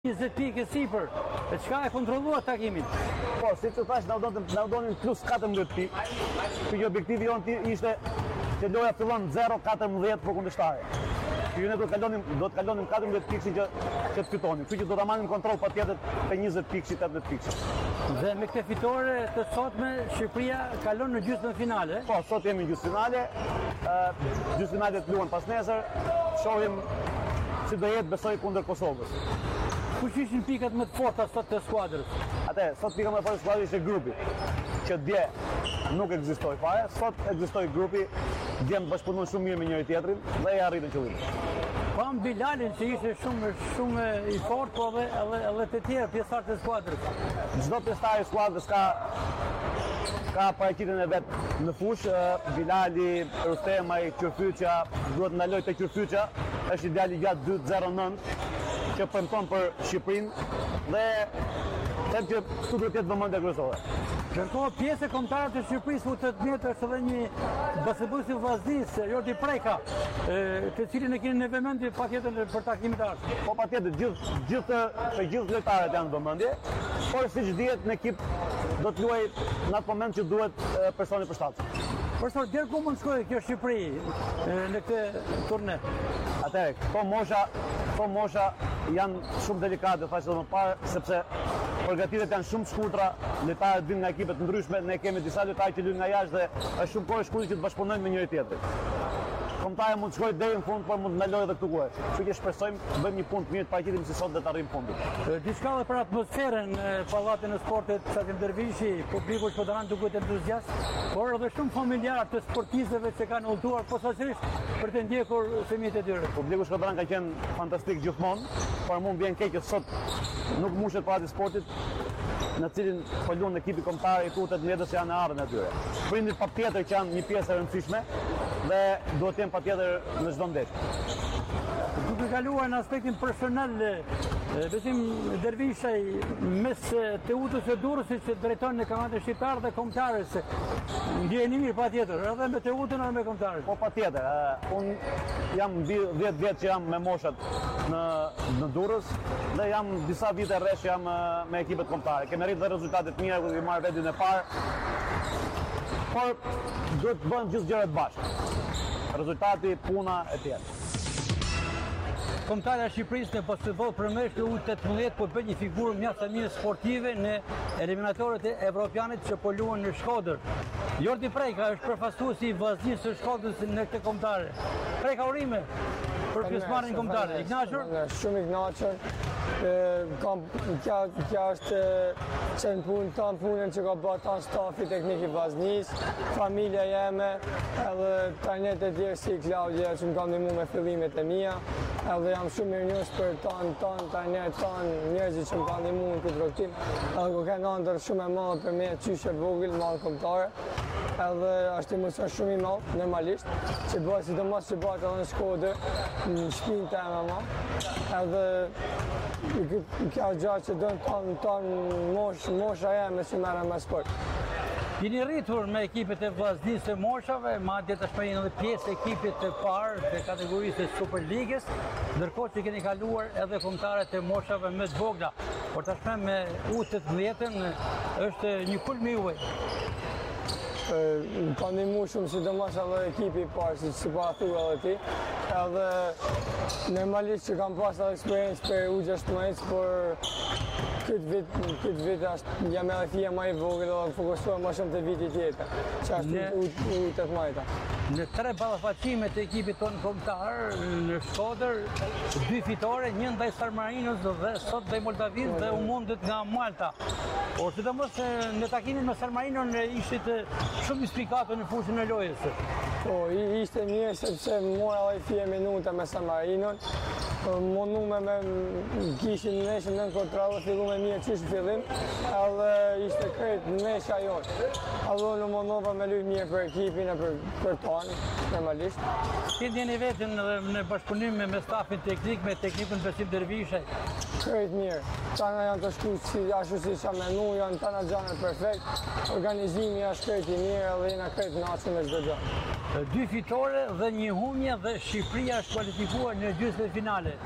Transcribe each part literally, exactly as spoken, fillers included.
njëzet pikë sipër. E çka e kontrolluat takimin? Po, si që thash, na u donin plus katërmbëdhjetë pikë. Ky objektivi jonë ishte që loja fillon zero katërmbëdhjetë për kundërshtari. Që ne do të kalonim do të kalonim katërmbëdhjetë pikë që që të fitonim. Kështu që do ta marrim kontroll patjetër te njëzet pikë, tetëmbëdhjetë pikë. Dhe me këtë fitore të sotme Shqipëria kalon në gjysmën finale. Po, sot jemi në gjysmë finale. Ë, gjysmë finale luan pas nesër. Shohim si do jetë, besoj, kundër Kosovës. Kush ishin pikat më të forta sot të skuadrës? Atë, sot pika më e fortë e skuadrës ishte grupi, që dje nuk ekzistoi fare, sot ekzistoi grupi, dje bashkëpunuan shumë mirë me njëri tjetrin dhe e arritën qëllimin. Pam Bilalin që ishte shumë shumë i fortë, po edhe edhe edhe të tjerë pjesëtarë të skuadrës. Çdo pjesëtar i skuadrës ka ka paraqitjen e vet në fushë. Bilali, Rustemaj, Qyrfyqa, duhet ndaloj te Qyrfyqa, është i djali gjatë dy zero nëntë që premton për Shqipërinë dhe them që këtu duhet të jetë vëmendje kryesore. Ndërkohë pjesë e kombëtarëve të Shqipërisë u të metë është edhe një baseballist i vllaznisë, Jordi Preka, të cilin e keni në vëmendje patjetër për takimin e ardhshëm. Po patjetër, gjithë gjithë të gjithë lojtarët janë në vëmendje, por siç dihet në ekip do të luajë në atë moment që duhet personi përshtatshëm. Profesor, deri ku mund shkojë kjo Shqipëri në këtë turne? Atëherë, këto mosha, këto mosha janë shumë delikate, thashë më parë, sepse përgatitjet janë shumë shkurtra, lojtarët vinë nga ekipe të ndryshme, ne kemi disa lojtarë që luajnë nga jashtë dhe është shumë kohë e shkurtër që të bashkëpunojnë me njëri tjetrin. Kombëtarja mund të shkojë deri në fund, por mund të ndalojë edhe këtu ku është. Kështu që shpresojmë të bëjmë një punë të mirë të paraqitemi si sot dhe të arrijmë fundit. Diçka edhe për atmosferën në pallatin e sportit Sadim Dervishi, publiku shqiptar duket entuziast, por edhe shumë familjar të sportistëve që kanë udhëtuar posaçërisht për të ndjekur fëmijët e tyre. Publiku shqiptar ka qenë fantastik gjithmonë, por mua më vjen keq që sot nuk mbushet pallati i sportit në cilin po luan ekipi kombëtar i tutet mjedis që janë në ardhmën e tyre. Prindit patjetër që janë një pjesë e rëndësishme dhe duhet të jenë patjetër në çdo ndeshje. Duke kaluar në aspektin personal, besim Dervishaj mes Teutës së Durrësit që drejton në kampionatin shqiptar dhe kombëtarës. Ndjeheni mirë patjetër, edhe me Teutën edhe me kombëtarët. Po patjetër, un jam dhjetë vjet që jam me moshat në në Durrës dhe jam disa vite rresh jam me ekipet kombëtare. Kemë arritur dhe rezultate të mira, ku marr vendin e parë. Por duhet të bëjmë gjithë gjërat bashkë. Rezultati, puna e tjerë. Kombëtarja e Shqipërisë në basketboll përmeshkë U tetëmbëdhjetë po bën një figurë mjaft të mirë sportive në eliminatorët e evropianit që po luan në Shkodër. Jordi Preka është përfaqësuesi i vllaznisë së Shkodrës në këtë kombëtare. Preka urime për pjesëmarrjen kombëtare. I kënaqur? Shumë i kënaqur. Kam kja kja është qenë punë tanë punën që ka bërë tanë stafi teknik i vllaznisë, familja jeme, edhe trajnerët e tjerë si Klaudia që më kam ndihmuar me fillimet e mia, edhe jam shumë mirënjohës për tanë tanë trajnerët tanë njerëzit që më kanë ndihmuar në këtë rrotim, edhe ku kanë ndër shumë e madhe për me qyshe vogël, madhe kombëtare, edhe është emocion shumë i madh normalisht, që bëhet sidomos që bëhet edhe në Shkodër, në shtëpinë time ama, edhe kjo gjatë që dënë tonë tonë mosh, mosha jeme që merrem me sport. Jeni rritur me ekipet e vllaznisë të moshave, madje tashmë jeni edhe pjesë e ekipit të parë të kategorisë të Superligës, ndërkohë që keni kaluar edhe kombëtarët e moshave më të vogla. Por tashmë me U tetëmbëdhjetën është një kulm i juaj. Më ka ndihmuar shumë sidomos edhe ekipi i parë, siç po thua edhe ti, edhe normalisht që kam pas edhe eksperiencë për U gjashtëmbëdhjetë, por këtë vit, këtë vit është jam edhe fija më i vogël dhe fokusohem më shumë te viti tjetër, që është U tetëmbëdhjetë. Në tre ballafaqime të ekipit tonë kombëtar në Shkodër, dy fitore, një ndaj San Marinos dhe sot ndaj Moldavisë dhe u mundët nga Malta. Por sidomos në takimin me San Marinon ishit shumë i spikatur në fushën e lojës. Po, ishte mirë sepse mora edhe fije minuta me San Marinon. Mundume me kishin në neshën në kontrallë, fillu me mirë qishë fillim, edhe ishte krejt në nesha jonë. Edhe në mundova me lujtë mirë për ekipin e për, për tonë, normalisht. Si ndjeni vetën në bashkëpunim me stafin teknik, me teknikun Besim Dervishaj? Krejt mirë. Tana janë të shku si ashtu si që menu, janë tana gjanë perfekt. Organizimi është krejt i mirë edhe jena krejt nasu me çdo gjë. Dy fitore dhe një humje dhe Shqipëria është kualifikuar në gjysmën finale.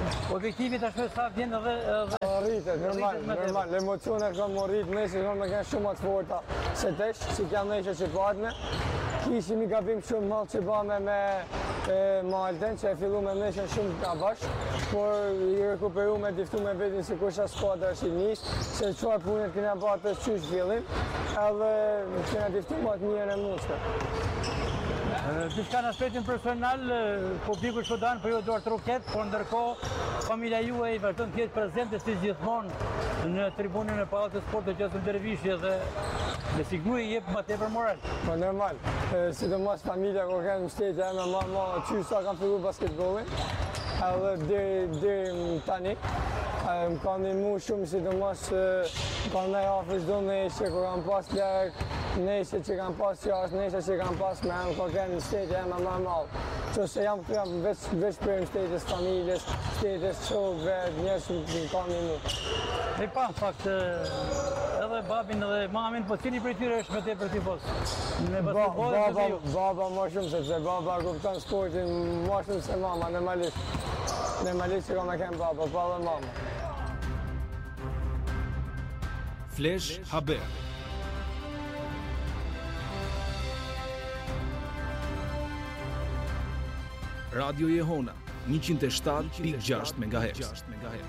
Objektivi tashmë sa vjen edhe edhe Rritet, normal, rritet më normal. Emocionet kam rrit me se kam kanë shumë të forta se tesh, si kam nesër që patme. Kishim i gabim shumë mall që bëme me Malten, që e fillu me nesër shumë ka bash, por i rekuperu me diftu me vetin si kusha skuadra është i njështë, se çfarë punët kena bërë të qysh fillim, edhe kena diftu më të mirë e mundshme. Diçka në aspektin personal, publiku shkodan për ju duart roket, por ndërkohë familja juaj vazhdon të jetë prezente si gjithmonë në tribunën e Pallatit të Sportit Gjasë Dervishi dhe me siguri i jep më tepër moral. Po normal, sidomos familja kur kanë mbështetje e me mama, qysh sa kanë filluar basketbollin, edhe deri deri tani. Më kanë ndihmu shumë, sidomos kanë ndaj afër çdo nesër kur kanë pas larg, nesër që kanë pas jashtë, nesër që kanë pas me anë, kur kanë mbështetje e me normal. Që se jam këtu jam veç, veç për mbështetjes familjes, mbështetjes shokëve, njerëz që kanë ndihmu. Ne pa në fakt edhe babin edhe mamin, po cili prej tyre është më tepër tifoz? Me basketbollin baba, ju? baba më shumë, sepse baba kupton sportin më shumë se mama, normalisht. Normalisht që ka me kemë baba, pa dhe mama. Flash Haber. Radio Jehona njëqind e shtatë pikë gjashtë megahertz.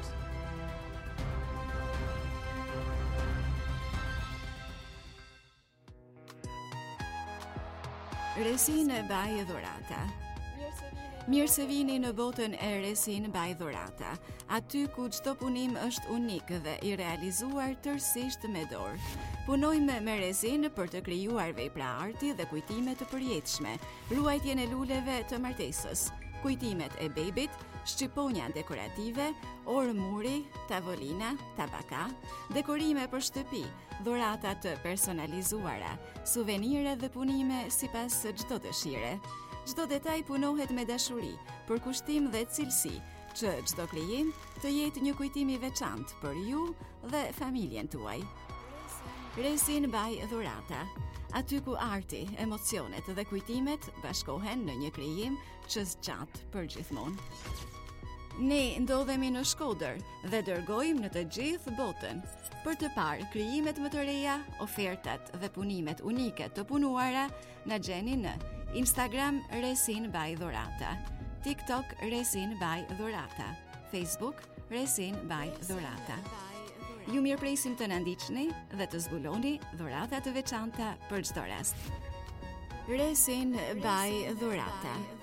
Resin Baj Dhurata. Mirë se vini në botën e Resin Baj Dhurata, aty ku çdo punim është unik dhe i realizuar tërësisht me dorë. Punojmë me Resin për të krijuar vepra arti dhe kujtime të përjetshme, ruajtjen e luleve të martesës, kujtimet e bebit, shqiponja dekorative, orë muri, tavolina, tabaka, dekorime për shtëpi, dhurata të personalizuara, suvenire dhe punime sipas çdo dëshire. Çdo detaj punohet me dashuri, për kushtim dhe cilësi, që çdo krijim të jetë një kujtim i veçantë për ju dhe familjen tuaj. Resin Baj Dhurata, aty ku arti, emocionet dhe kujtimet bashkohen në një krijim që zgjat për gjithmonë. Ne ndodhemi në Shkodër dhe dërgojmë në të gjithë botën për të parë krijimet më të reja, ofertat dhe punimet unike të punuara na gjeni në Instagram Resin Baj Dhurata, TikTok Resin Baj Dhurata, Facebook Resin Baj Dhurata. Ju mirëpresim të na ndiqni dhe të zbuloni dhurata të veçanta për çdo rast. Resin Baj Dhurata.